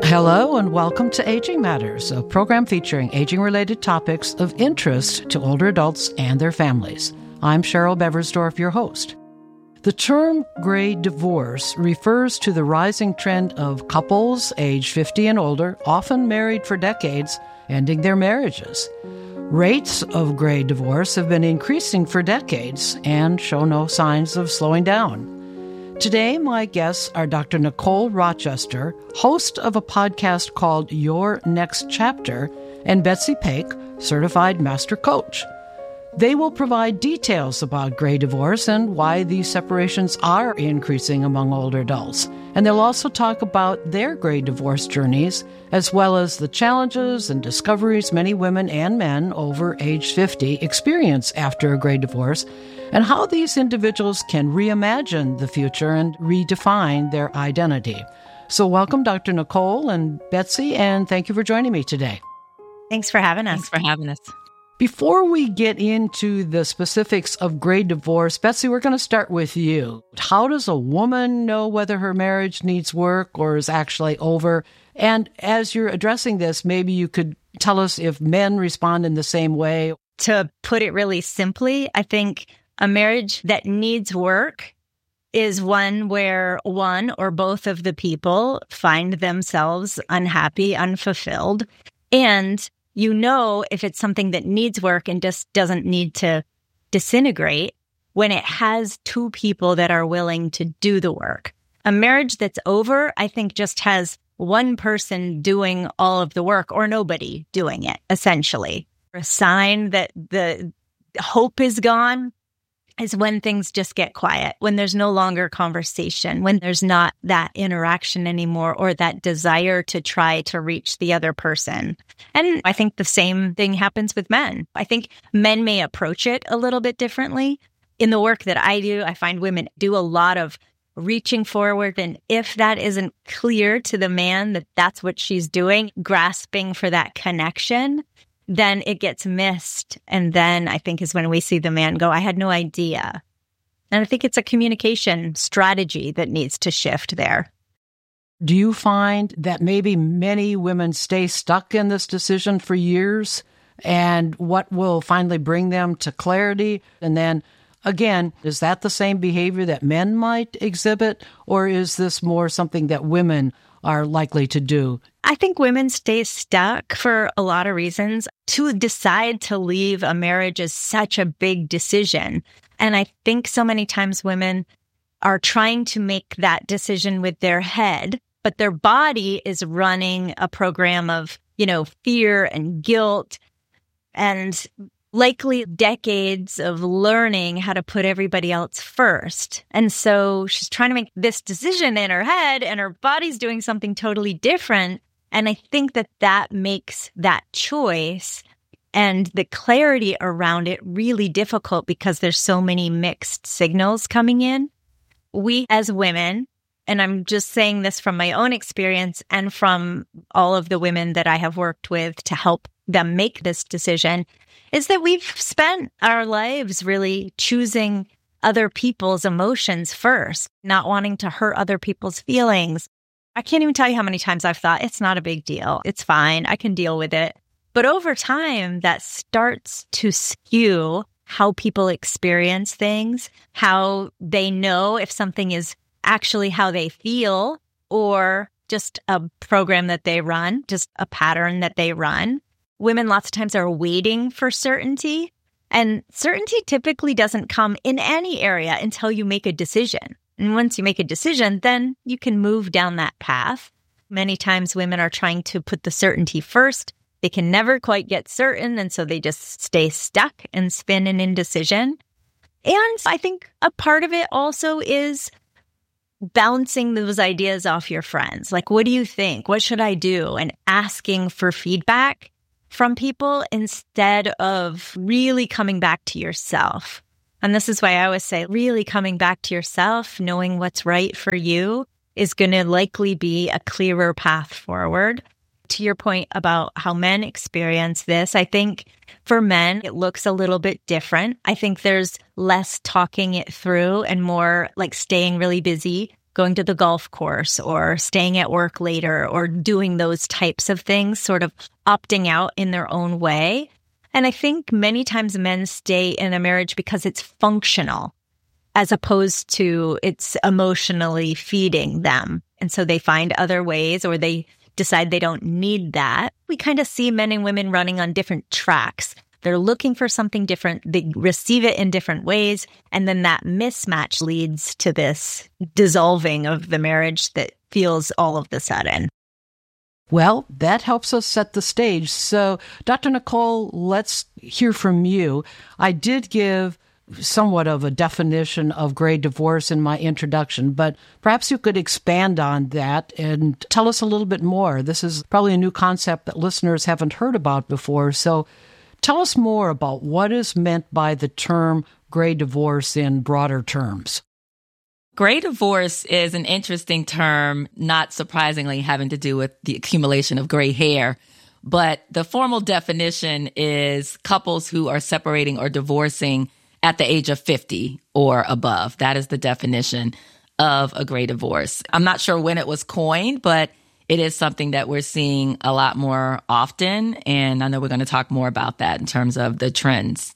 Hello and welcome to Aging Matters, a program featuring aging-related topics of interest to older adults and their families. I'm Cheryl Beversdorf, your host. The term gray divorce refers to the rising trend of couples aged 50 and older, often married for decades, ending their marriages. Rates of gray divorce have been increasing for decades and show no signs of slowing down. Today, my guests are Dr. Nicole Rochester, host of a podcast called Your Next Chapter, and Betsy Paik, certified master coach. They will provide details about gray divorce and why these separations are increasing among older adults. And they'll also talk about their gray divorce journeys, as well as the challenges and discoveries many women and men over age 50 experience after a gray divorce, and how these individuals can reimagine the future and redefine their identity. So welcome, Dr. Nicole and Betsy, and thank you for joining me today. Thanks for having us. Before we get into the specifics of gray divorce, Betsy, we're going to start with you. How does a woman know whether her marriage needs work or is actually over? And as you're addressing this, maybe you could tell us if men respond in the same way. To put it really simply, I think a marriage that needs work is one where one or both of the people find themselves unhappy, unfulfilled, and you know if it's something that needs work and just doesn't need to disintegrate when it has two people that are willing to do the work. A marriage that's over, I think, just has one person doing all of the work or nobody doing it, essentially. A sign that the hope is gone is when things just get quiet, when there's no longer conversation, when there's not that interaction anymore or that desire to try to reach the other person. And I think the same thing happens with men. I think men may approach it a little bit differently. In the work that I do, I find women do a lot of reaching forward. And if that isn't clear to the man that that's what she's doing, grasping for that connection, then it gets missed. And then I think is when we see the man go, I had no idea. And I think it's a communication strategy that needs to shift there. Do you find that maybe many women stay stuck in this decision for years? And what will finally bring them to clarity? And then again, is that the same behavior that men might exhibit? Or is this more something that women are likely to do? I think women stay stuck for a lot of reasons. To decide to leave a marriage is such a big decision. And I think so many times women are trying to make that decision with their head, but their body is running a program of, fear and guilt and likely decades of learning how to put everybody else first. And so she's trying to make this decision in her head and her body's doing something totally different. And I think that makes that choice and the clarity around it really difficult because there's so many mixed signals coming in. We as women, and I'm just saying this from my own experience and from all of the women that I have worked with to help them make this decision, is that we've spent our lives really choosing other people's emotions first, not wanting to hurt other people's feelings. I can't even tell you how many times I've thought, it's not a big deal. It's fine. I can deal with it. But over time, that starts to skew how people experience things, how they know if something is actually how they feel or just a program that they run, just a pattern that they run. Women lots of times are waiting for certainty, and certainty typically doesn't come in any area until you make a decision. And once you make a decision, then you can move down that path. Many times women are trying to put the certainty first. They can never quite get certain, and so they just stay stuck and spin in indecision. And I think a part of it also is bouncing those ideas off your friends. Like, what do you think? What should I do? And asking for feedback from people instead of really coming back to yourself. And this is why I always say really coming back to yourself, knowing what's right for you is going to likely be a clearer path forward. To your point about how men experience this, I think for men, it looks a little bit different. I think there's less talking it through and more like staying really busy going to the golf course or staying at work later or doing those types of things, sort of opting out in their own way. And I think many times men stay in a marriage because it's functional as opposed to it's emotionally feeding them. And so they find other ways or they decide they don't need that. We kind of see men and women running on different tracks. They're looking for something different. They receive it in different ways. And then that mismatch leads to this dissolving of the marriage that feels all of the sudden. Well, that helps us set the stage. So, Dr. Nicole, let's hear from you. I did give somewhat of a definition of gray divorce in my introduction, but perhaps you could expand on that and tell us a little bit more. This is probably a new concept that listeners haven't heard about before. So tell us more about what is meant by the term gray divorce in broader terms. Gray divorce is an interesting term, not surprisingly having to do with the accumulation of gray hair. But the formal definition is couples who are separating or divorcing at the age of 50 or above. That is the definition of a gray divorce. I'm not sure when it was coined, but it is something that we're seeing a lot more often. And I know we're going to talk more about that in terms of the trends.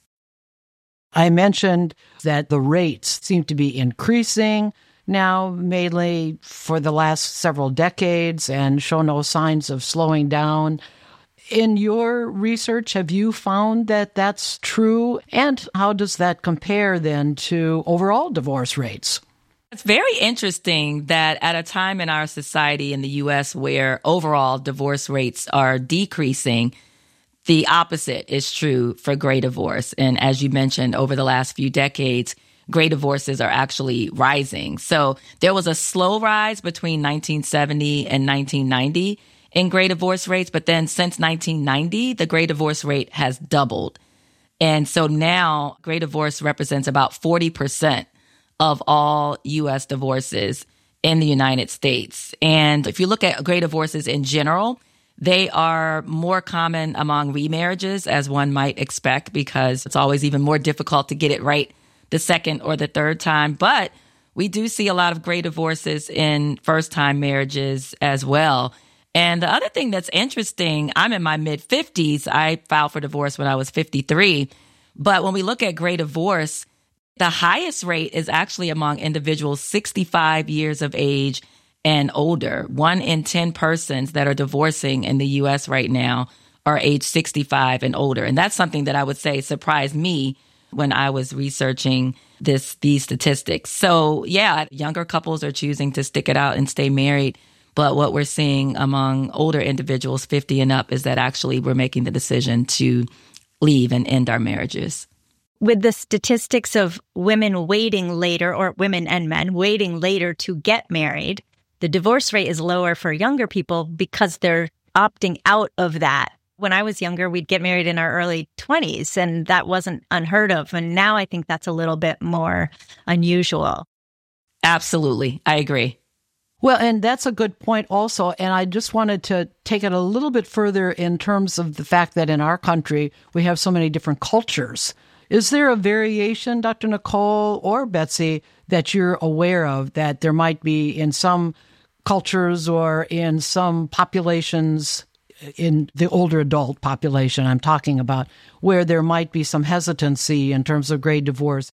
I mentioned that the rates seem to be increasing now, mainly for the last several decades, and show no signs of slowing down. In your research, have you found that that's true? And how does that compare then to overall divorce rates? It's very interesting that at a time in our society in the U.S. where overall divorce rates are decreasing, the opposite is true for gray divorce. And as you mentioned, over the last few decades, gray divorces are actually rising. So there was a slow rise between 1970 and 1990 in gray divorce rates. But then since 1990, the gray divorce rate has doubled. And so now gray divorce represents about 40% of all U.S. divorces in the United States. And if you look at gray divorces in general, they are more common among remarriages, as one might expect, because it's always even more difficult to get it right the second or the third time. But we do see a lot of gray divorces in first-time marriages as well. And the other thing that's interesting, I'm in my mid-50s. I filed for divorce when I was 53. But when we look at gray divorce, the highest rate is actually among individuals 65 years of age and older. 1 in 10 persons that are divorcing in the U.S. right now are age 65 and older. And that's something that I would say surprised me when I was researching these statistics. So yeah, younger couples are choosing to stick it out and stay married. But what we're seeing among older individuals, 50 and up, is that actually we're making the decision to leave and end our marriages. With the statistics of women waiting later, or women and men waiting later to get married, the divorce rate is lower for younger people because they're opting out of that. When I was younger, we'd get married in our early 20s, and that wasn't unheard of. And now I think that's a little bit more unusual. Absolutely. I agree. Well, and that's a good point also. And I just wanted to take it a little bit further in terms of the fact that in our country, we have so many different cultures. Is there a variation, Dr. Nicole or Betsy, that you're aware of that there might be in some cultures or in some populations, in the older adult population I'm talking about, where there might be some hesitancy in terms of gray divorce?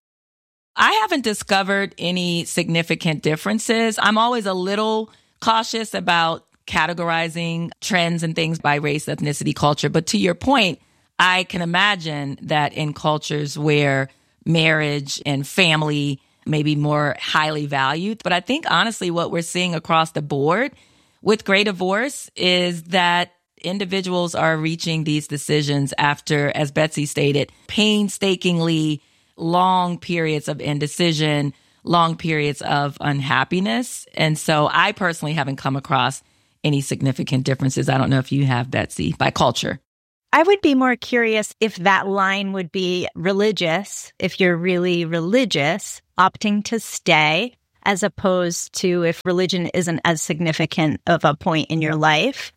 I haven't discovered any significant differences. I'm always a little cautious about categorizing trends and things by race, ethnicity, culture. But to your point, I can imagine that in cultures where marriage and family may be more highly valued. But I think, honestly, what we're seeing across the board with gray divorce is that individuals are reaching these decisions after, as Betsy stated, painstakingly long periods of indecision, long periods of unhappiness. And so I personally haven't come across any significant differences. I don't know if you have, Betsy, by culture. I would be more curious if that line would be religious, if you're really religious, opting to stay, as opposed to if religion isn't as significant of a point in your life,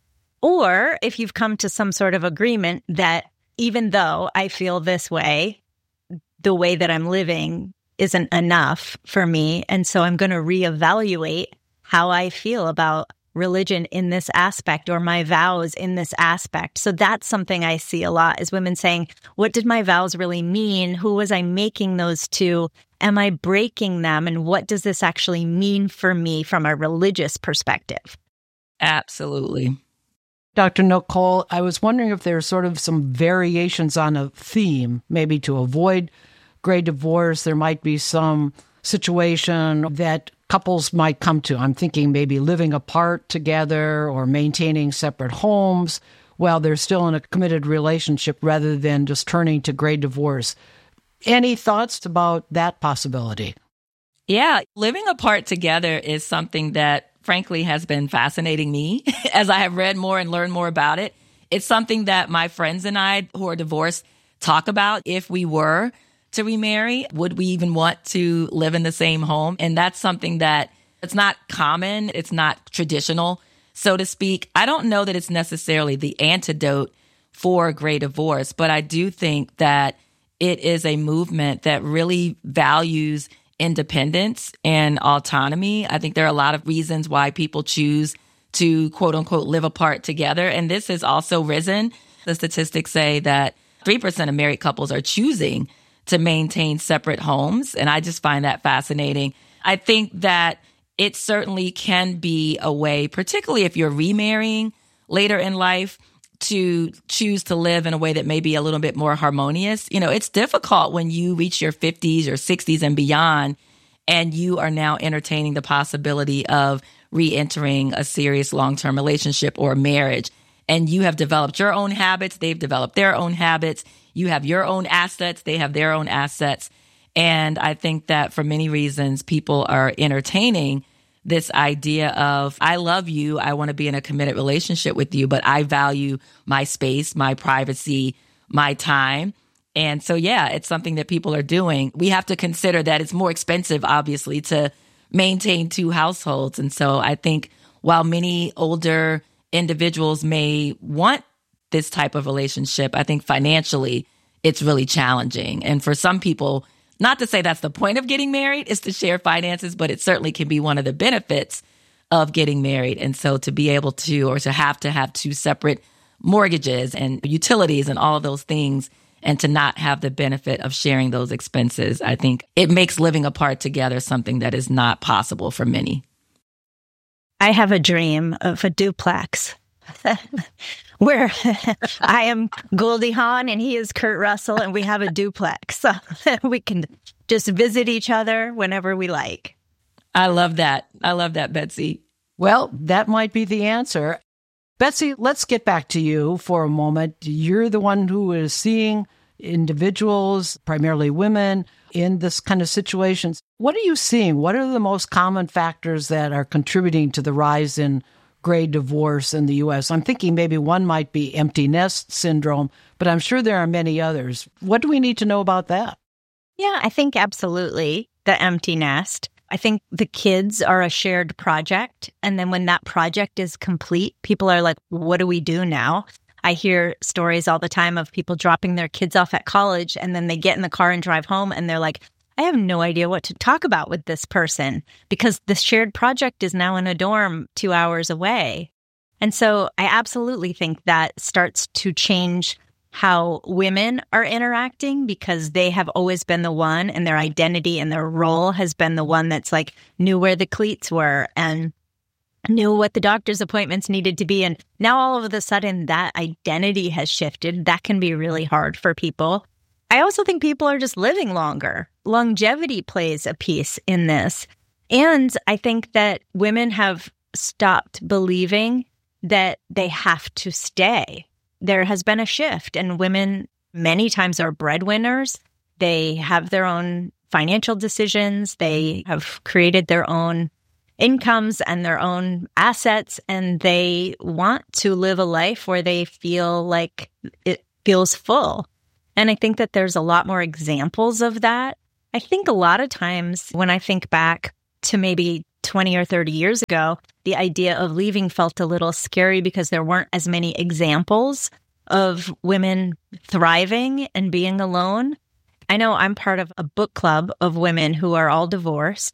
or if you've come to some sort of agreement that even though I feel this way, the way that I'm living isn't enough for me, and so I'm going to reevaluate how I feel about religion in this aspect or my vows in this aspect. So that's something I see a lot is women saying, what did my vows really mean? Who was I making those to? Am I breaking them? And what does this actually mean for me from a religious perspective? Absolutely. Dr. Nicole, I was wondering if there's sort of some variations on a theme, maybe to avoid gray divorce. There might be some situation that couples might come to. I'm thinking maybe living apart together or maintaining separate homes while they're still in a committed relationship rather than just turning to gray divorce. Any thoughts about that possibility? Yeah, living apart together is something that frankly has been fascinating me as I have read more and learned more about it. It's something that my friends and I who are divorced talk about. If we were to remarry, would we even want to live in the same home? And that's something that it's not common. It's not traditional, so to speak. I don't know that it's necessarily the antidote for gray divorce, but I do think that it is a movement that really values independence and autonomy. I think there are a lot of reasons why people choose to, quote unquote, live apart together. And this has also risen. The statistics say that 3% of married couples are choosing to maintain separate homes. And I just find that fascinating. I think that it certainly can be a way, particularly if you're remarrying later in life, to choose to live in a way that may be a little bit more harmonious. You know, it's difficult when you reach your 50s or 60s and beyond, and you are now entertaining the possibility of re-entering a serious long-term relationship or marriage. And you have developed your own habits. They've developed their own habits. You have your own assets. They have their own assets. And I think that for many reasons, people are entertaining this idea of, I love you, I want to be in a committed relationship with you, but I value my space, my privacy, my time. And so, yeah, it's something that people are doing. We have to consider that it's more expensive, obviously, to maintain two households. And so I think while many older individuals may want this type of relationship, I think financially it's really challenging. And for some people, not to say that's the point of getting married, is to share finances, but it certainly can be one of the benefits of getting married. And so to be able to, or to have two separate mortgages and utilities and all of those things, and to not have the benefit of sharing those expenses, I think it makes living apart together something that is not possible for many. I have a dream of a duplex where I am Goldie Hawn and he is Kurt Russell, and we have a duplex. So we can just visit each other whenever we like. I love that. I love that, Betsy. Well, that might be the answer. Betsy, let's get back to you for a moment. You're the one who is seeing individuals, primarily women, in this kind of situations. What are you seeing? What are the most common factors that are contributing to the rise in gray divorce in the U.S.? I'm thinking maybe one might be empty nest syndrome, but I'm sure there are many others. What do we need to know about that? Yeah, I think absolutely the empty nest. I think the kids are a shared project. And then when that project is complete, people are like, what do we do now? I hear stories all the time of people dropping their kids off at college, and then they get in the car and drive home, and they're like, I have no idea what to talk about with this person because the shared project is now in a dorm 2 hours away. And so I absolutely think that starts to change how women are interacting, because they have always been the one, and their identity and their role has been the one that's like knew where the cleats were and knew what the doctor's appointments needed to be. And now all of a sudden that identity has shifted. That can be really hard for people. I also think people are just living longer. Longevity plays a piece in this. And I think that women have stopped believing that they have to stay. There has been a shift, and women many times are breadwinners. They have their own financial decisions. They have created their own incomes and their own assets, and they want to live a life where they feel like it feels full. And I think that there's a lot more examples of that. I think a lot of times when I think back to maybe 20 or 30 years ago, the idea of leaving felt a little scary because there weren't as many examples of women thriving and being alone. I know I'm part of a book club of women who are all divorced.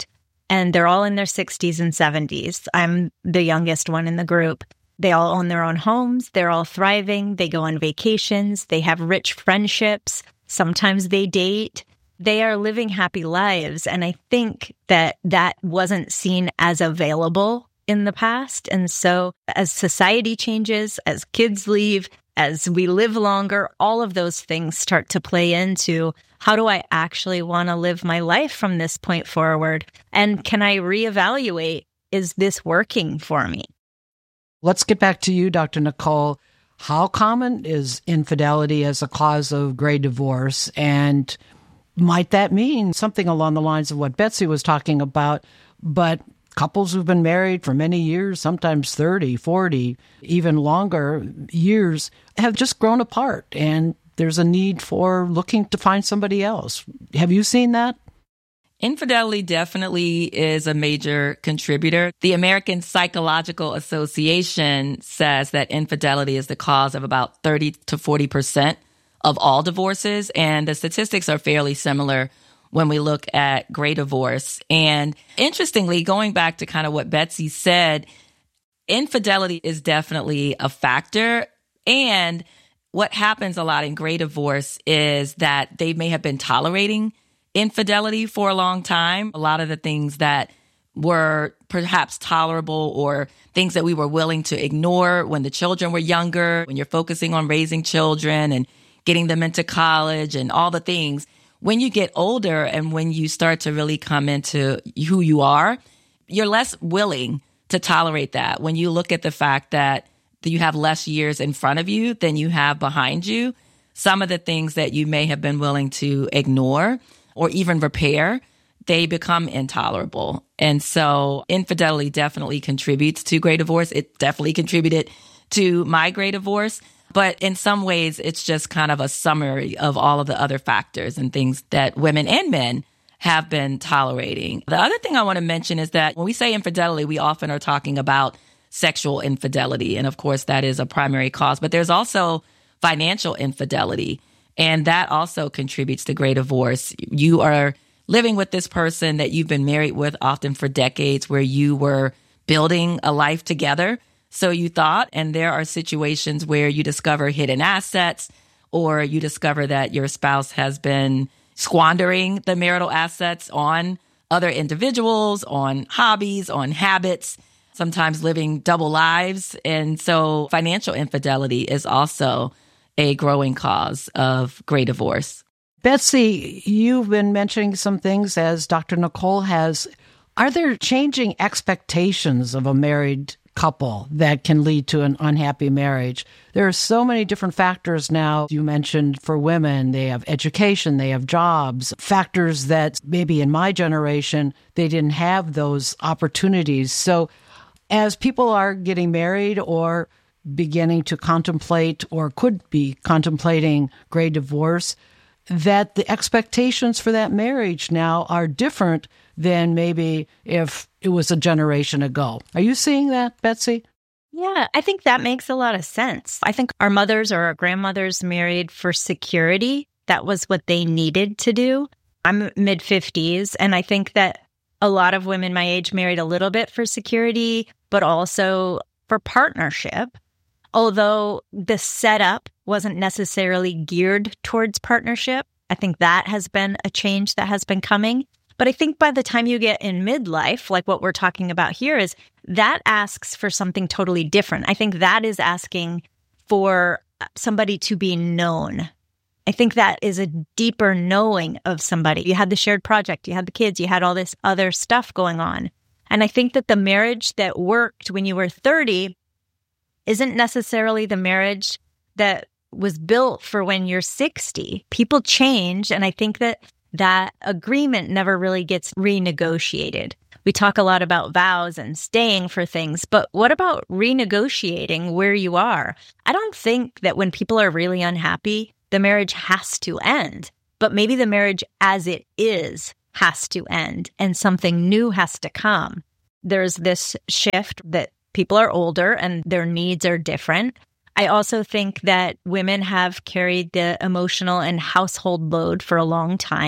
and they're all in their 60s and 70s. I'm the youngest one in the group. They all own their own homes. They're all thriving. They go on vacations. They have rich friendships. Sometimes they date. They are living happy lives. And I think that that wasn't seen as available in the past. And so as society changes, as kids leave, as we live longer, all of those things start to play into how do I actually want to live my life from this point forward? And can I reevaluate, is this working for me? Let's get back to you, Dr. Nicole. How common is infidelity as a cause of gray divorce? And might that mean something along the lines of what Betsy was talking about, but couples who've been married for many years, sometimes 30, 40, even longer years, have just grown apart, and there's a need for looking to find somebody else. Have you seen that? Infidelity definitely is a major contributor. The American Psychological Association says that infidelity is the cause of about 30 to 40% of all divorces, and the statistics are fairly similar when we look at gray divorce. And interestingly, going back to kind of what Betsy said, infidelity is definitely a factor. And what happens a lot in gray divorce is that they may have been tolerating infidelity for a long time. A lot of the things that were perhaps tolerable or things that we were willing to ignore when the children were younger, when you're focusing on raising children and getting them into college and all the things. When you get older and when you start to really come into who you are, you're less willing to tolerate that. When you look at the fact that you have less years in front of you than you have behind you, some of the things that you may have been willing to ignore or even repair, they become intolerable. And so infidelity definitely contributes to gray divorce. It definitely contributed to my gray divorce. But in some ways, it's just kind of a summary of all of the other factors and things that women and men have been tolerating. The other thing I want to mention is that when we say infidelity, we often are talking about sexual infidelity. And of course, that is a primary cause. But there's also financial infidelity. And that also contributes to gray divorce. You are living with this person that you've been married with often for decades, where you were building a life together. So you thought, and there are situations where you discover hidden assets, or you discover that your spouse has been squandering the marital assets on other individuals, on hobbies, on habits, sometimes living double lives. And so financial infidelity is also a growing cause of gray divorce. Betsy, you've been mentioning some things, as Dr. Nicole has. Are there changing expectations of a married couple that can lead to an unhappy marriage? There are so many different factors now. You mentioned for women, they have education, they have jobs, factors that maybe in my generation, they didn't have those opportunities. So as people are getting married or beginning to contemplate or could be contemplating gray divorce, that the expectations for that marriage now are different than maybe if it was a generation ago. Are you seeing that, Betsy? Yeah, I think that makes a lot of sense. I think our mothers or our grandmothers married for security. That was what they needed to do. I'm mid-50s, and I think that a lot of women my age married a little bit for security, but also for partnership. Although the setup wasn't necessarily geared towards partnership, I think that has been a change that has been coming. But I think by the time you get in midlife, like what we're talking about here, is that asks for something totally different. I think that is asking for somebody to be known. I think that is a deeper knowing of somebody. You had the shared project, you had the kids, you had all this other stuff going on. And I think that the marriage that worked when you were 30 isn't necessarily the marriage that was built for when you're 60. People change, and I think that that agreement never really gets renegotiated. We talk a lot about vows and staying for things, but what about renegotiating where you are? I don't think that when people are really unhappy, the marriage has to end, but maybe the marriage as it is has to end and something new has to come. There's this shift that people are older and their needs are different. I also think that women have carried the emotional and household load for a long time.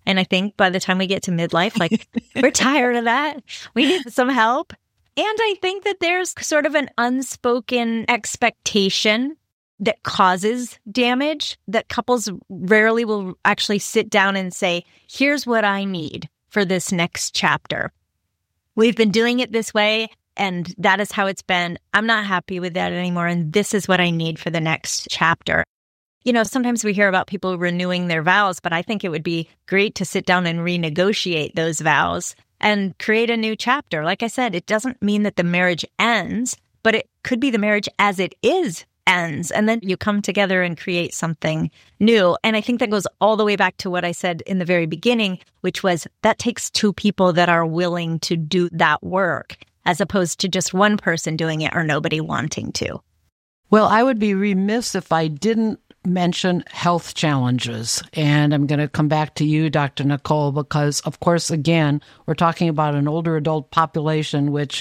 And I think by the time we get to midlife, like, we're tired of that. We need some help. And I think that there's sort of an unspoken expectation that causes damage, that couples rarely will actually sit down and say, here's what I need for this next chapter. We've been doing it this way, and that is how it's been. I'm not happy with that anymore, and this is what I need for the next chapter. You know, sometimes we hear about people renewing their vows, but I think it would be great to sit down and renegotiate those vows and create a new chapter. Like I said, it doesn't mean that the marriage ends, but it could be the marriage as it is ends. And then you come together and create something new. And I think that goes all the way back to what I said in the very beginning, which was that takes two people that are willing to do that work, as opposed to just one person doing it or nobody wanting to. Well, I would be remiss if I didn't mention health challenges. And I'm going to come back to you, Dr. Nicole, because, of course, again, we're talking about an older adult population, which,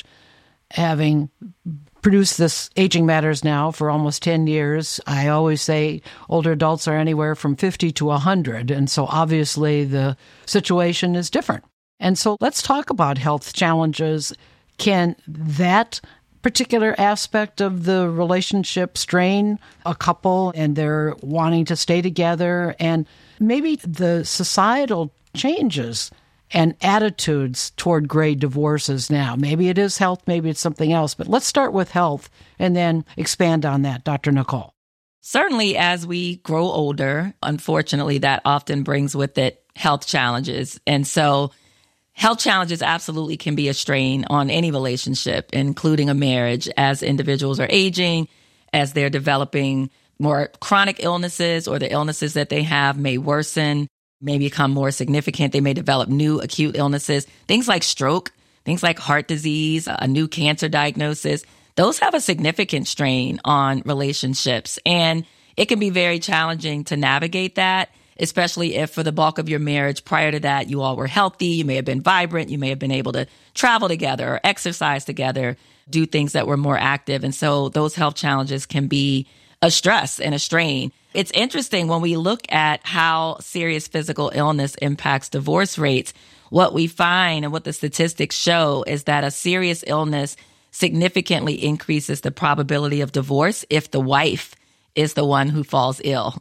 having produced this Aging Matters now for almost 10 years, I always say older adults are anywhere from 50 to 100. And so obviously the situation is different. And so let's talk about health challenges. Can that particular aspect of the relationship strain a couple and they're wanting to stay together? And maybe the societal changes and attitudes toward gray divorces now. Maybe it is health, maybe it's something else. But let's start with health and then expand on that, Dr. Nicole. Certainly, as we grow older, unfortunately, that often brings with it health challenges. And so health challenges absolutely can be a strain on any relationship, including a marriage, as individuals are aging, as they're developing more chronic illnesses, or the illnesses that they have may worsen, may become more significant. They may develop new acute illnesses, things like stroke, things like heart disease, a new cancer diagnosis. Those have a significant strain on relationships. And it can be very challenging to navigate that, especially if for the bulk of your marriage prior to that, you all were healthy, you may have been vibrant, you may have been able to travel together or exercise together, do things that were more active. And so those health challenges can be a stress and a strain. It's interesting when we look at how serious physical illness impacts divorce rates, what we find and what the statistics show is that a serious illness significantly increases the probability of divorce if the wife is the one who falls ill.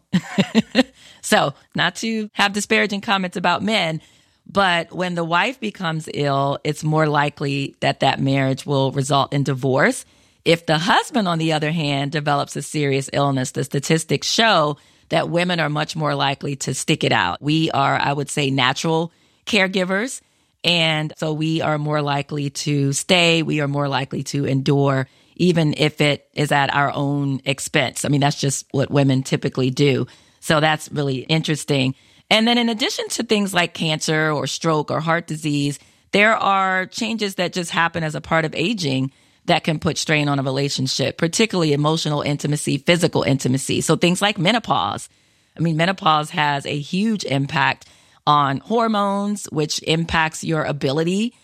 So, not to have disparaging comments about men, but when the wife becomes ill, it's more likely that that marriage will result in divorce. If the husband, on the other hand, develops a serious illness, the statistics show that women are much more likely to stick it out. We are, I would say, natural caregivers. And so we are more likely to stay. We are more likely to endure, even if it is at our own expense. I mean, that's just what women typically do. So that's really interesting. And then in addition to things like cancer or stroke or heart disease, there are changes that just happen as a part of aging that can put strain on a relationship, particularly emotional intimacy, physical intimacy. So things like menopause. I mean, menopause has a huge impact on hormones, which impacts your ability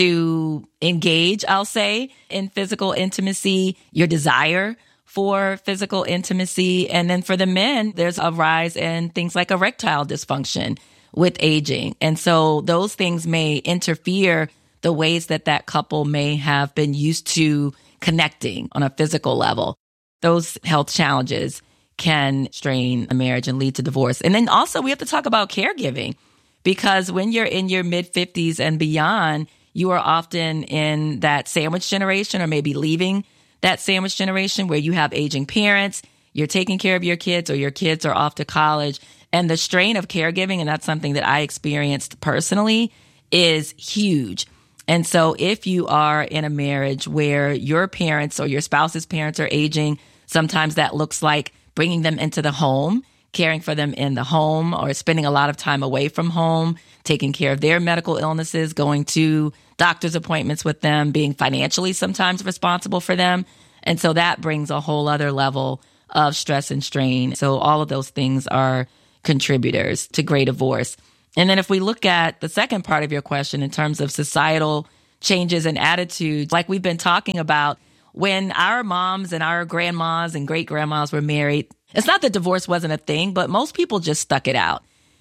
to engage, I'll say, in physical intimacy, your desire for physical intimacy. And then for the men, there's a rise in things like erectile dysfunction with aging. And so those things may interfere the ways that that couple may have been used to connecting on a physical level. Those health challenges can strain a marriage and lead to divorce. And then also we have to talk about caregiving, because when you're in your mid-50s and beyond, you are often in that sandwich generation, or maybe leaving that sandwich generation where you have aging parents, you're taking care of your kids, or your kids are off to college. And the strain of caregiving, and that's something that I experienced personally, is huge. And so if you are in a marriage where your parents or your spouse's parents are aging, sometimes that looks like bringing them into the home, caring for them in the home, or spending a lot of time away from home, taking care of their medical illnesses, going to doctor's appointments with them, being financially sometimes responsible for them. And so that brings a whole other level of stress and strain. So all of those things are contributors to gray divorce. And then if we look at the second part of your question in terms of societal changes and attitudes, like we've been talking about, when our moms and our grandmas and great grandmas were married, it's not that divorce wasn't a thing, but most people just stuck it out.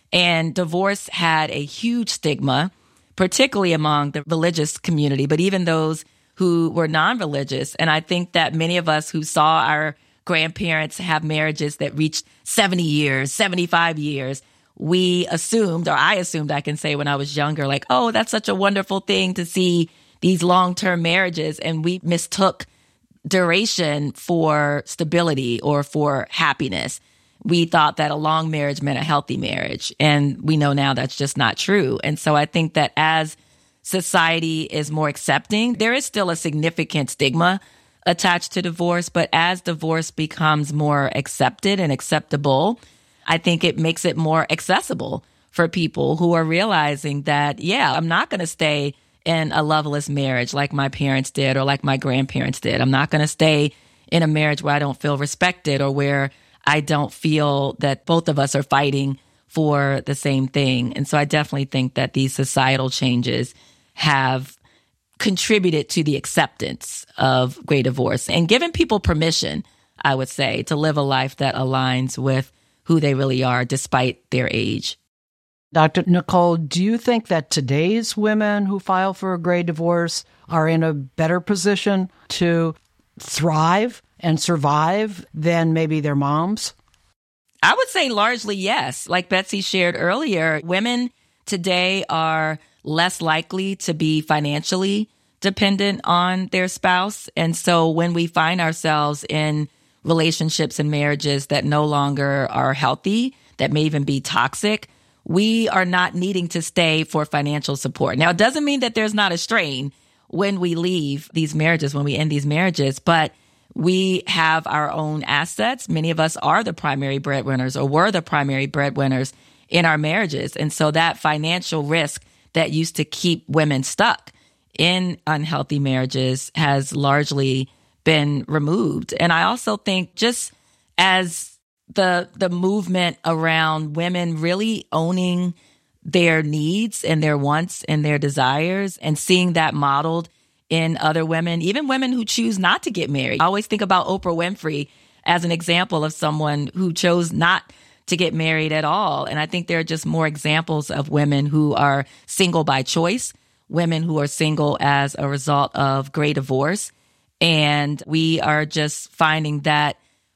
And divorce had a huge stigma, particularly among the religious community, but even those who were non-religious. And I think that many of us who saw our grandparents have marriages that reached 70 years, 75 years, we assumed, or I assumed, I can say when I was younger, like, oh, that's such a wonderful thing to see these long-term marriages. And we mistook duration for stability or for happiness. We thought that a long marriage meant a healthy marriage. And we know now that's just not true. And so I think that as society is more accepting, there is still a significant stigma attached to divorce. But as divorce becomes more accepted and acceptable, I think it makes it more accessible for people who are realizing that, yeah, I'm not going to stay in a loveless marriage like my parents did or like my grandparents did. I'm not going to stay in a marriage where I don't feel respected or where I don't feel that both of us are fighting for the same thing. And so I definitely think that these societal changes have contributed to the acceptance of gray divorce and given people permission, I would say, to live a life that aligns with who they really are despite their age. Dr. Nicole, do you think that today's women who file for a gray divorce are in a better position to thrive and survive than maybe their moms? I would say largely yes. Like Betsy shared earlier, women today are less likely to be financially dependent on their spouse. And so when we find ourselves in relationships and marriages that no longer are healthy, that may even be toxic, we are not needing to stay for financial support. Now, it doesn't mean that there's not a strain when we leave these marriages, when we end these marriages, but we have our own assets. Many of us are the primary breadwinners or were the primary breadwinners in our marriages. And so that financial risk that used to keep women stuck in unhealthy marriages has largely been removed. And I also think just as the movement around women really owning their needs and their wants and their desires and seeing that modeled in other women, even women who choose not to get married. I always think about Oprah Winfrey as an example of someone who chose not to get married at all. And I think there are just more examples of women who are single by choice, women who are single as a result of gray divorce. And we are just finding that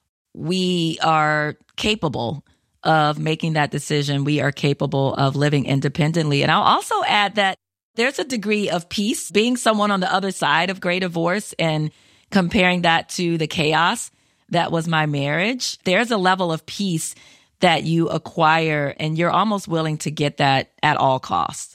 we are capable of making that decision. We are capable of living independently. And I'll also add that there's a degree of peace being someone on the other side of gray divorce and comparing that to the chaos that was my marriage. There's a level of peace that you acquire, and you're almost willing to get that at all costs.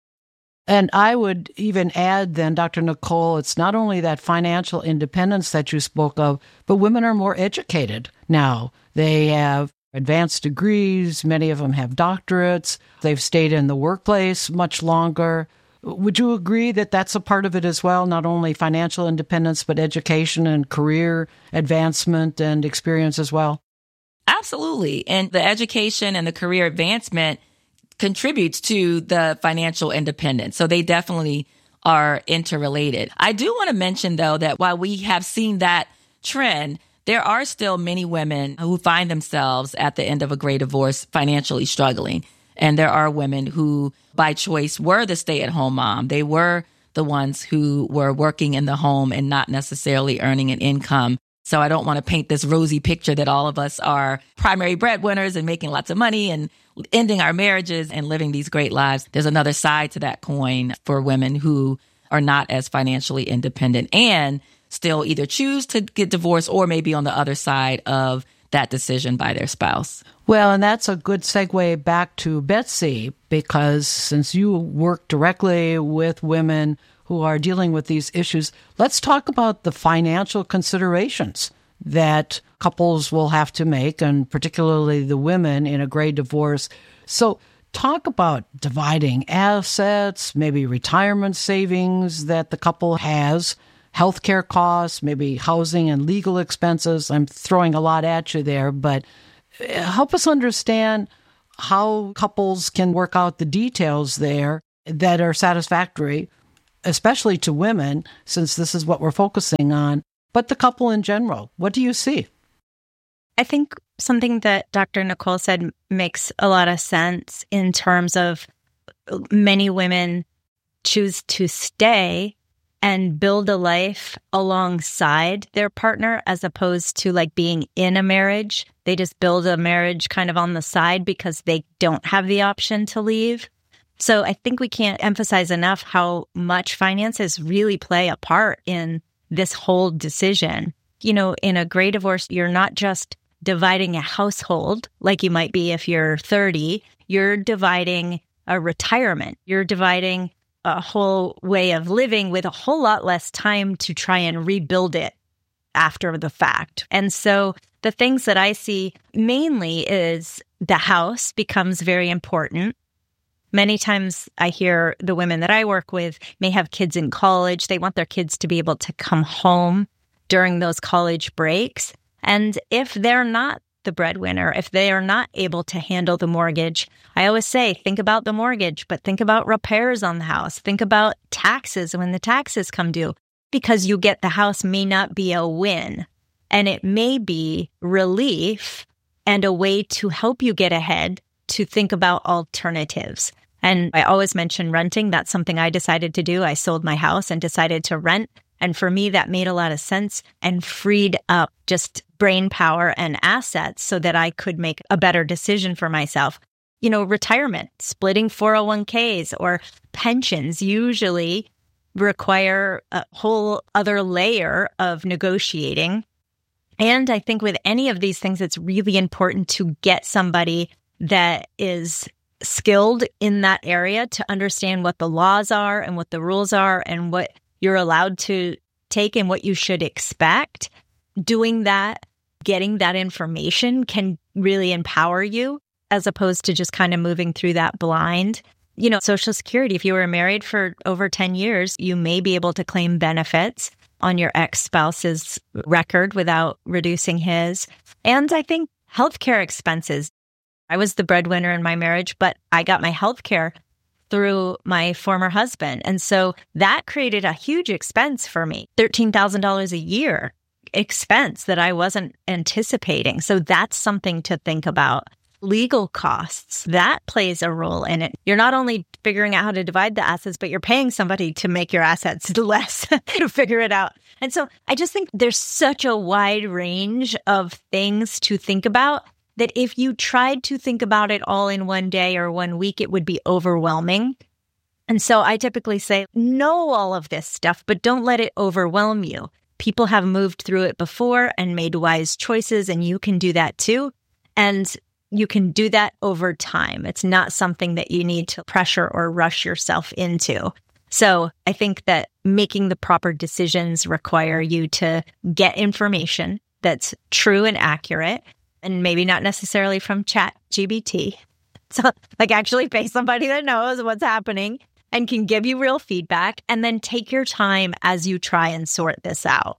And I would even add then, Dr. Nicole, it's not only that financial independence that you spoke of, but women are more educated now. They have advanced degrees. Many of them have doctorates. They've stayed in the workplace much longer. Would you agree that that's a part of it as well? Not only financial independence, but education and career advancement and experience as well? Absolutely. And the education and the career advancement contributes to the financial independence. So they definitely are interrelated. I do want to mention, though, that while we have seen that trend, there are still many women who find themselves at the end of a gray divorce financially struggling. And there are women who, by choice, were the stay-at-home mom. They were the ones who were working in the home and not necessarily earning an income. So I don't want to paint this rosy picture that all of us are primary breadwinners and making lots of money and ending our marriages and living these great lives. There's another side to that coin for women who are not as financially independent and still either choose to get divorced or maybe on the other side of that decision by their spouse. Well, and that's a good segue back to Betsy, because since you work directly with women who are dealing with these issues, let's talk about the financial considerations that couples will have to make, and particularly the women in a gray divorce. So talk about dividing assets, maybe retirement savings that the couple has, healthcare costs, maybe housing and legal expenses. I'm throwing a lot at you there, but help us understand how couples can work out the details there that are satisfactory, especially to women, since this is what we're focusing on, but the couple in general. What do you see? I think something that Dr. Nicole said makes a lot of sense in terms of many women choose to stay and build a life alongside their partner as opposed to like being in a marriage. They just build a marriage kind of on the side because they don't have the option to leave. So I think we can't emphasize enough how much finances really play a part in this whole decision. You know, in a gray divorce, you're not just dividing a household like you might be if you're 30. You're dividing a retirement. You're dividing a whole way of living with a whole lot less time to try and rebuild it after the fact. And so the things that I see mainly is the house becomes very important. Many times I hear the women that I work with may have kids in college. They want their kids to be able to come home during those college breaks. And if they're not the breadwinner, if they are not able to handle the mortgage, I always say, think about the mortgage, but think about repairs on the house. Think about taxes when the taxes come due, because you get the house may not be a win, and it may be relief and a way to help you get ahead to think about alternatives. And I always mention renting. That's something I decided to do. I sold my house and decided to rent. And for me, that made a lot of sense and freed up just brain power and assets so that I could make a better decision for myself. You know, retirement, splitting 401ks or pensions usually require a whole other layer of negotiating. And I think with any of these things, it's really important to get somebody that is skilled in that area to understand what the laws are and what the rules are and what you're allowed to take and what you should expect. Doing that, getting that information can really empower you as opposed to just kind of moving through that blind. You know, Social Security, if you were married for over 10 years, you may be able to claim benefits on your ex-spouse's record without reducing his. And I think healthcare expenses. I was the breadwinner in my marriage, but I got my healthcare through my former husband. And so that created a huge expense for me, $13,000 a year expense that I wasn't anticipating. So that's something to think about. Legal costs, that plays a role in it. You're not only figuring out how to divide the assets, but you're paying somebody to make your assets less to figure it out. And so I just think there's such a wide range of things to think about that if you tried to think about it all in one day or 1 week, it would be overwhelming. And so I typically say, know all of this stuff, but don't let it overwhelm you. People have moved through it before and made wise choices, and you can do that too. And you can do that over time. It's not something that you need to pressure or rush yourself into. So I think that making the proper decisions require you to get information that's true and accurate, and maybe not necessarily from ChatGPT. So like actually pay somebody that knows what's happening and can give you real feedback, and then take your time as you try and sort this out.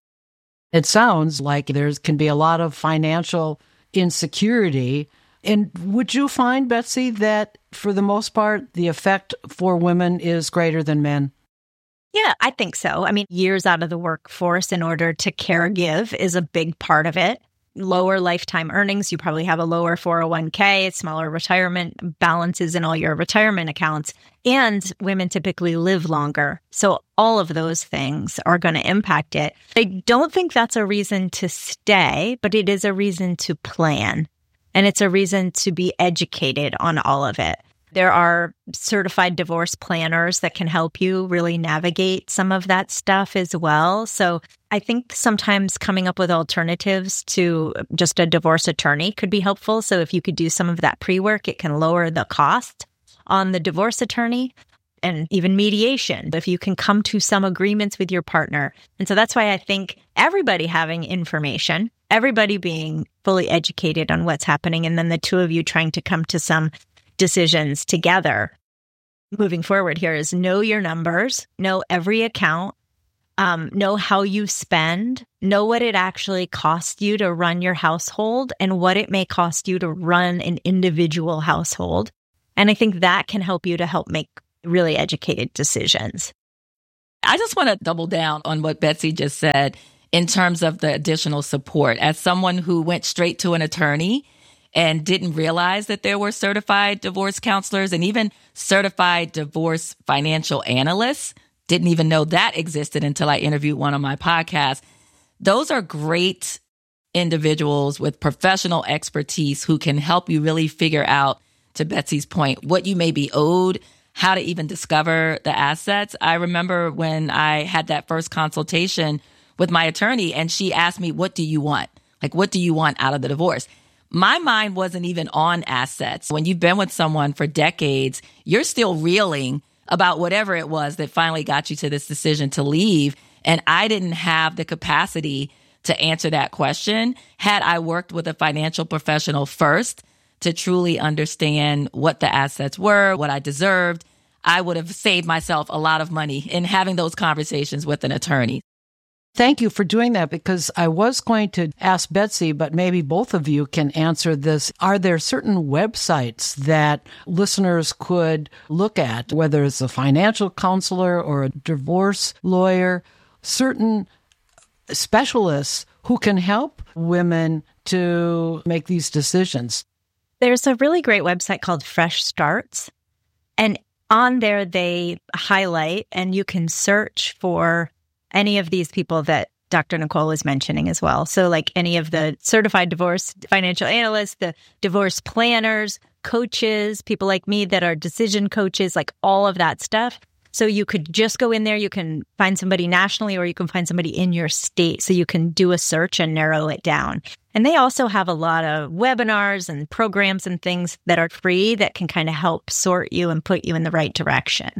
It sounds like there can be a lot of financial insecurity. And would you find, Betsy, that for the most part, the effect for women is greater than men? Yeah, I think so. I mean, years out of the workforce in order to caregive is a big part of it. Lower lifetime earnings, you probably have a lower 401k, smaller retirement balances in all your retirement accounts, and women typically live longer. So all of those things are going to impact it. I don't think that's a reason to stay, but it is a reason to plan. And it's a reason to be educated on all of it. There are certified divorce planners that can help you really navigate some of that stuff as well. So I think sometimes coming up with alternatives to just a divorce attorney could be helpful. So if you could do some of that pre-work, it can lower the cost on the divorce attorney, and even mediation, if you can come to some agreements with your partner. And so that's why I think everybody having information, everybody being fully educated on what's happening, and then the two of you trying to come to some decisions together. Moving forward here is know your numbers, know every account, know how you spend, know what it actually costs you to run your household and what it may cost you to run an individual household. And I think that can help you to help make really educated decisions. I just want to double down on what Betsy just said in terms of the additional support. As someone who went straight to an attorney and didn't realize that there were certified divorce counselors and even certified divorce financial analysts, didn't even know that existed until I interviewed one on my podcast. Those are great individuals with professional expertise who can help you really figure out, to Betsy's point, what you may be owed, how to even discover the assets. I remember when I had that first consultation with my attorney and she asked me, what do you want? Like, what do you want out of the divorce? My mind wasn't even on assets. When you've been with someone for decades, you're still reeling about whatever it was that finally got you to this decision to leave. And I didn't have the capacity to answer that question had I worked with a financial professional first to truly understand what the assets were, what I deserved. I would have saved myself a lot of money in having those conversations with an attorney. Thank you for doing that, because I was going to ask Betsy, but maybe both of you can answer this. Are there certain websites that listeners could look at, whether it's a financial counselor or a divorce lawyer, certain specialists who can help women to make these decisions? There's a really great website called Fresh Starts, and on there they highlight, and you can search for any of these people that Dr. Nicole was mentioning as well. So like any of the certified divorce financial analysts, the divorce planners, coaches, people like me that are decision coaches, like all of that stuff. So you could just go in there, you can find somebody nationally or you can find somebody in your state. So you can do a search and narrow it down. And they also have a lot of webinars and programs and things that are free that can kind of help sort you and put you in the right direction.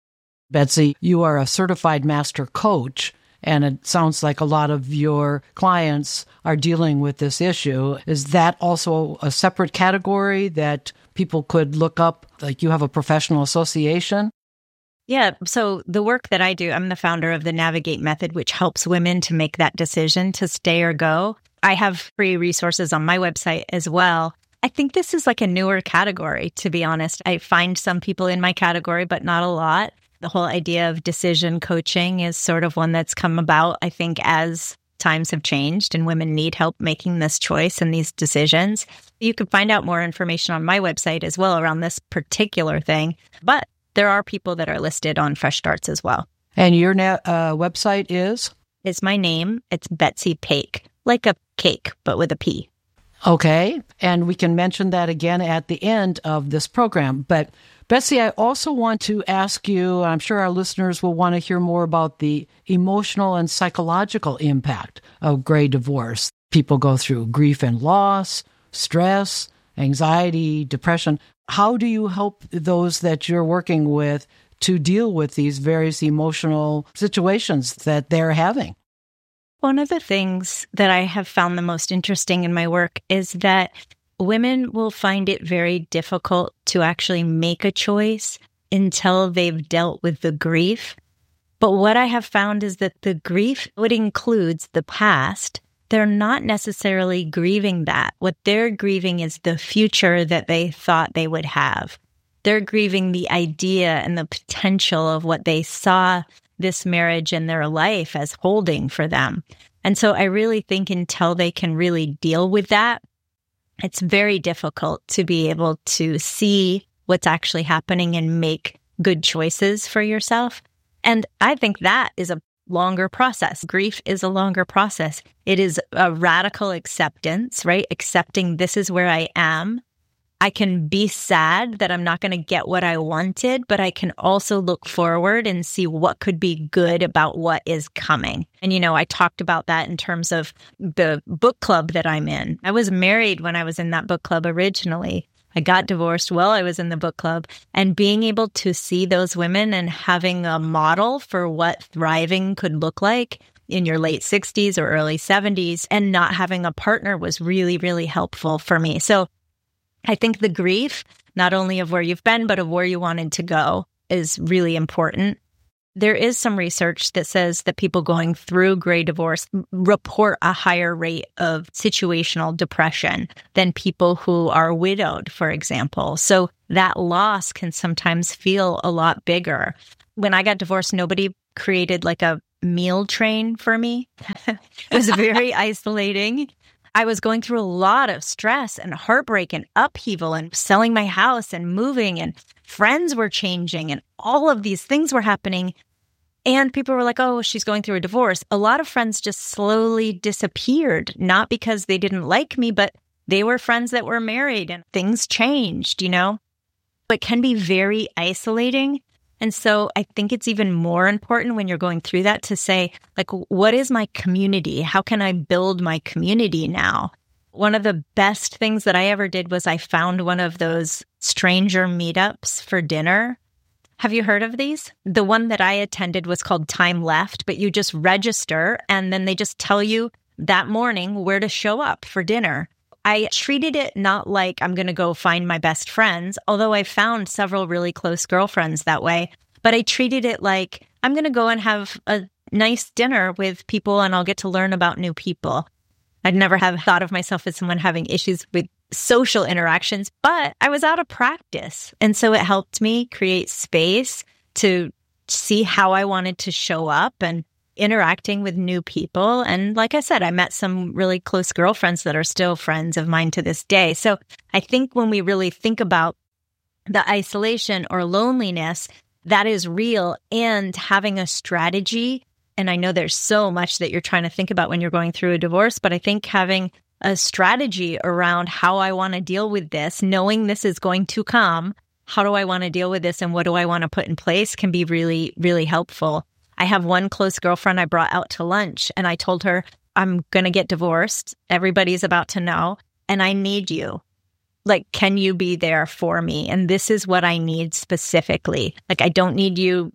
Betsy, you are a certified master coach, and it sounds like a lot of your clients are dealing with this issue. Is that also a separate category that people could look up? Like you have a professional association? Yeah. So the work that I do, I'm the founder of the Navigate Method, which helps women to make that decision to stay or go. I have free resources on my website as well. I think this is like a newer category, to be honest. I find some people in my category, but not a lot. The whole idea of decision coaching is sort of one that's come about, I think, as times have changed and women need help making this choice and these decisions. You can find out more information on my website as well around this particular thing. But there are people that are listed on Fresh Starts as well. And your website is? It's my name. It's Betsy Paik, like a cake, but with a P. Okay. And we can mention that again at the end of this program. But Betsy, I also want to ask you, I'm sure our listeners will want to hear more about the emotional and psychological impact of gray divorce. People go through grief and loss, stress, anxiety, depression. How do you help those that you're working with to deal with these various emotional situations that they're having? One of the things that I have found the most interesting in my work is that women will find it very difficult to actually make a choice until they've dealt with the grief. But what I have found is that the grief, it includes the past. They're not necessarily grieving that. What they're grieving is the future that they thought they would have. They're grieving the idea and the potential of what they saw this marriage and their life as holding for them. And so I really think until they can really deal with that, it's very difficult to be able to see what's actually happening and make good choices for yourself. And I think that is a longer process. Grief is a longer process. It is a radical acceptance, right? Accepting this is where I am. I can be sad that I'm not going to get what I wanted, but I can also look forward and see what could be good about what is coming. And, I talked about that in terms of the book club that I'm in. I was married when I was in that book club originally. I got divorced while I was in the book club, and being able to see those women and having a model for what thriving could look like in your late 60s or early 70s and not having a partner was really, really helpful for me. So I think the grief, not only of where you've been, but of where you wanted to go, is really important. There is some research that says that people going through gray divorce report a higher rate of situational depression than people who are widowed, for example. So that loss can sometimes feel a lot bigger. When I got divorced, nobody created like a meal train for me. It was very isolating. I was going through a lot of stress and heartbreak and upheaval and selling my house and moving, and friends were changing and all of these things were happening. And people were like, oh, she's going through a divorce. A lot of friends just slowly disappeared, not because they didn't like me, but they were friends that were married and things changed, It can be very isolating. And so I think it's even more important when you're going through that to say, like, what is my community? How can I build my community now? One of the best things that I ever did was I found one of those stranger meetups for dinner. Have you heard of these? The one that I attended was called Time Left, but you just register and then they just tell you that morning where to show up for dinner. I treated it not like I'm going to go find my best friends, although I found several really close girlfriends that way, but I treated it like I'm going to go and have a nice dinner with people and I'll get to learn about new people. I'd never have thought of myself as someone having issues with social interactions, but I was out of practice. And so it helped me create space to see how I wanted to show up and interacting with new people. And like I said, I met some really close girlfriends that are still friends of mine to this day. So I think when we really think about the isolation or loneliness, that is real, and having a strategy. And I know there's so much that you're trying to think about when you're going through a divorce, but I think having a strategy around how I want to deal with this, knowing this is going to come, how do I want to deal with this and what do I want to put in place can be really, really helpful. I have one close girlfriend I brought out to lunch and I told her, I'm going to get divorced. Everybody's about to know, and I need you. Like, can you be there for me? And this is what I need specifically. Like, I don't need you,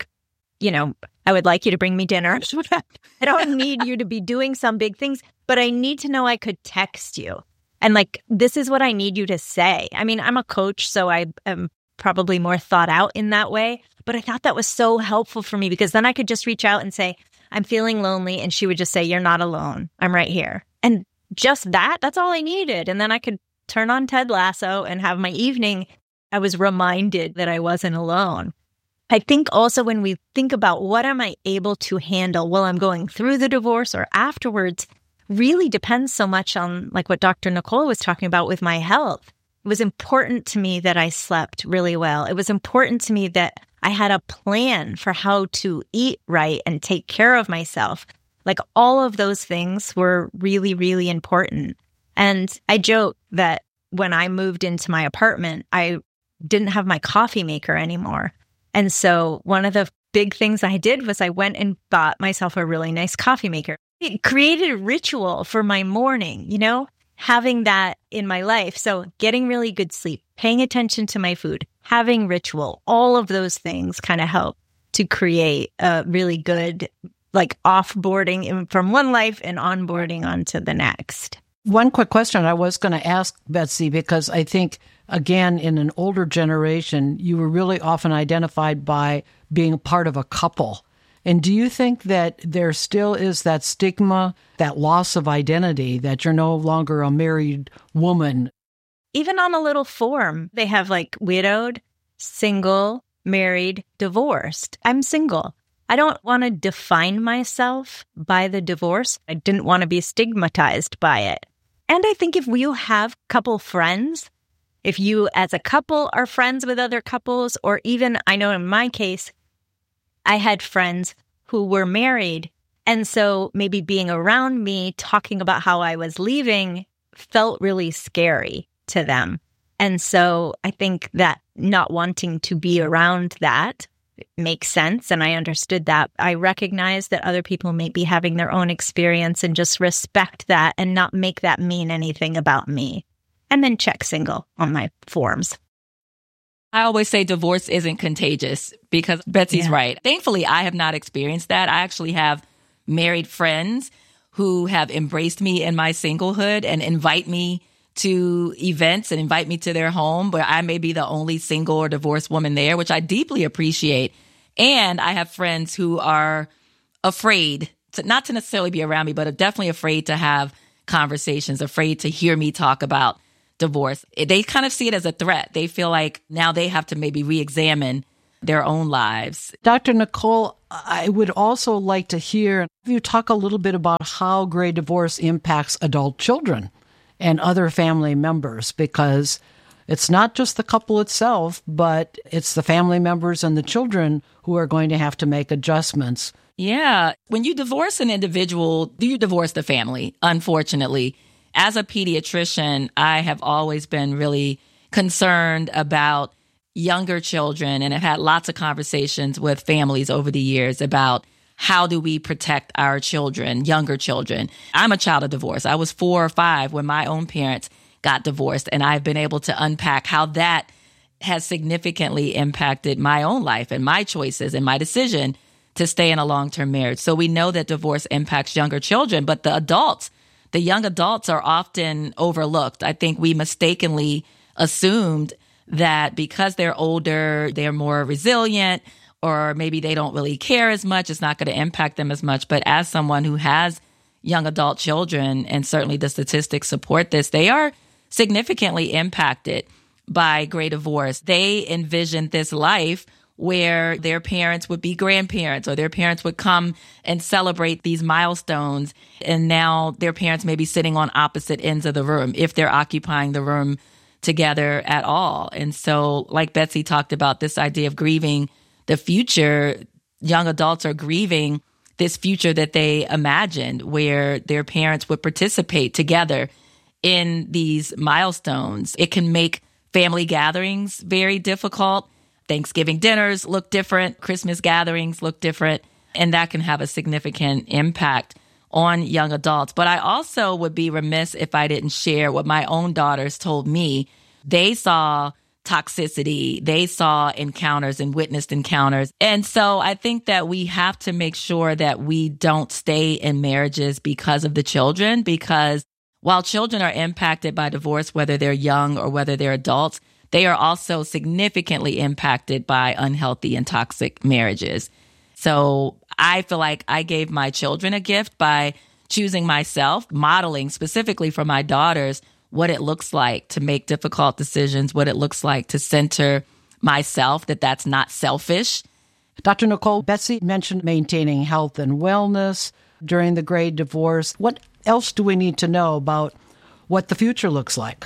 I would like you to bring me dinner. I don't need you to be doing some big things, but I need to know I could text you. And this is what I need you to say. I mean, I'm a coach, so I am probably more thought out in that way. But I thought that was so helpful for me because then I could just reach out and say, I'm feeling lonely. And she would just say, you're not alone. I'm right here. And just that's all I needed. And then I could turn on Ted Lasso and have my evening. I was reminded that I wasn't alone. I think also when we think about what am I able to handle while I'm going through the divorce or afterwards, really depends so much on what Dr. Nicole was talking about with my health. It was important to me that I slept really well. It was important to me that I had a plan for how to eat right and take care of myself. All of those things were really, really important. And I joke that when I moved into my apartment, I didn't have my coffee maker anymore. And so one of the big things I did was I went and bought myself a really nice coffee maker. It created a ritual for my morning, having that in my life. So getting really good sleep, paying attention to my food, having ritual, all of those things kind of help to create a really good, offboarding from one life and onboarding onto the next. One quick question I was going to ask, Betsy, because I think, again, in an older generation, you were really often identified by being part of a couple. And do you think that there still is that stigma, that loss of identity, that you're no longer a married woman? Even on a little form, they have widowed, single, married, divorced. I'm single. I don't want to define myself by the divorce. I didn't want to be stigmatized by it. And I think if you have couple friends, if you as a couple are friends with other couples, or even, I know in my case, I had friends who were married. And so maybe being around me, talking about how I was leaving felt really scary to them. And so I think that not wanting to be around that makes sense. And I understood that. I recognize that other people may be having their own experience and just respect that and not make that mean anything about me. And then check single on my forms. I always say divorce isn't contagious because Betsy's right. Thankfully, I have not experienced that. I actually have married friends who have embraced me in my singlehood and invite me to events and invite me to their home where I may be the only single or divorced woman there, which I deeply appreciate. And I have friends who are afraid not to necessarily be around me, but are definitely afraid to have conversations, afraid to hear me talk about divorce. They kind of see it as a threat. They feel like now they have to maybe re-examine their own lives. Dr. Nicole, I would also like to hear you talk a little bit about how gray divorce impacts adult children and other family members, because it's not just the couple itself, but it's the family members and the children who are going to have to make adjustments. Yeah. When you divorce an individual, you divorce the family, unfortunately. As a pediatrician, I have always been really concerned about younger children and have had lots of conversations with families over the years about how do we protect our children, younger children. I'm a child of divorce. I was 4 or 5 when my own parents got divorced, and I've been able to unpack how that has significantly impacted my own life and my choices and my decision to stay in a long-term marriage. So we know that divorce impacts younger children, but the young adults are often overlooked. I think we mistakenly assumed that because they're older, they're more resilient, or maybe they don't really care as much. It's not going to impact them as much. But as someone who has young adult children, and certainly the statistics support this, they are significantly impacted by gray divorce. They envisioned this life where their parents would be grandparents, or their parents would come and celebrate these milestones. And now their parents may be sitting on opposite ends of the room, if they're occupying the room together at all. And so, like Betsy talked about, this idea of grieving the future, young adults are grieving this future that they imagined, where their parents would participate together in these milestones. It can make family gatherings very difficult. Thanksgiving dinners look different. Christmas gatherings look different. And that can have a significant impact on young adults. But I also would be remiss if I didn't share what my own daughters told me. They saw toxicity. They saw encounters and witnessed encounters. And so I think that we have to make sure that we don't stay in marriages because of the children, because while children are impacted by divorce, whether they're young or whether they're adults, they are also significantly impacted by unhealthy and toxic marriages. So I feel like I gave my children a gift by choosing myself, modeling specifically for my daughters what it looks like to make difficult decisions, what it looks like to center myself, that's not selfish. Dr. Nicole, Betsy mentioned maintaining health and wellness during the gray divorce. What else do we need to know about what the future looks like?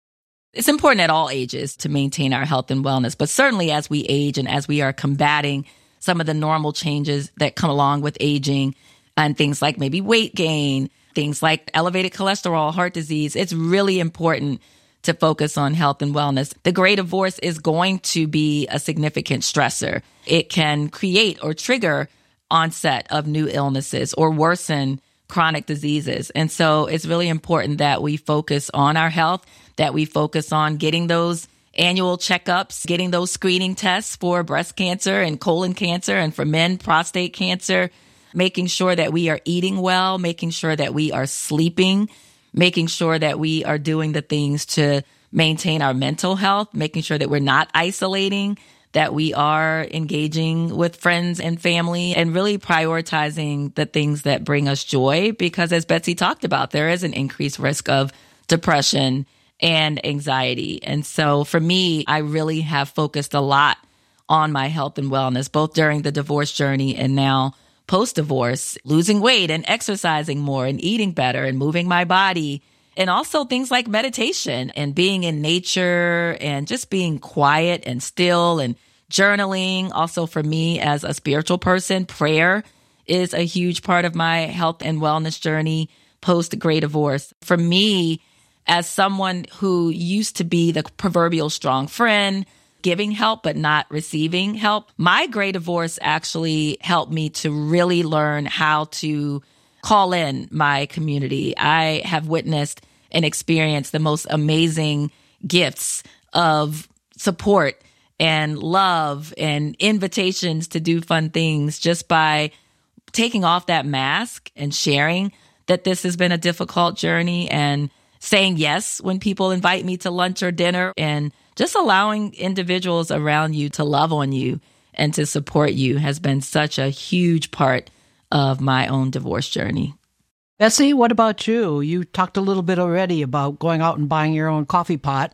It's important at all ages to maintain our health and wellness, but certainly as we age and as we are combating some of the normal changes that come along with aging and things like maybe weight gain, things like elevated cholesterol, heart disease, it's really important to focus on health and wellness. The gray divorce is going to be a significant stressor. It can create or trigger onset of new illnesses or worsen chronic diseases. And so it's really important that we focus on our health, that we focus on getting those annual checkups, getting those screening tests for breast cancer and colon cancer, and for men, prostate cancer, making sure that we are eating well, making sure that we are sleeping, making sure that we are doing the things to maintain our mental health, making sure that we're not isolating, that we are engaging with friends and family, and really prioritizing the things that bring us joy. Because as Betsy talked about, there is an increased risk of depression and anxiety. And so for me, I really have focused a lot on my health and wellness, both during the divorce journey and now post-divorce, losing weight and exercising more and eating better and moving my body. And also things like meditation and being in nature and just being quiet and still and journaling. Also for me as a spiritual person, prayer is a huge part of my health and wellness journey post-gray divorce. For me, as someone who used to be the proverbial strong friend, giving help but not receiving help, my gray divorce actually helped me to really learn how to call in my community. I have witnessed and experienced the most amazing gifts of support and love and invitations to do fun things just by taking off that mask and sharing that this has been a difficult journey, and saying yes when people invite me to lunch or dinner, and just allowing individuals around you to love on you and to support you has been such a huge part of my own divorce journey. Betsy, what about you? You talked a little bit already about going out and buying your own coffee pot.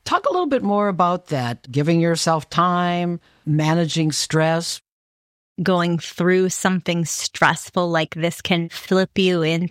Talk a little bit more about that, giving yourself time, managing stress. Going through something stressful like this can flip you into